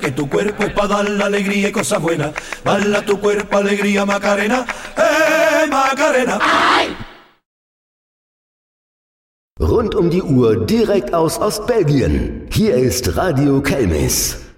Que tu cuerpo es para dar la alegría y cosas buenas. Bala tu cuerpo, alegría, Macarena. Macarena! Rund um die Uhr direkt aus Ostbelgien. Hier ist Radio Kelmis.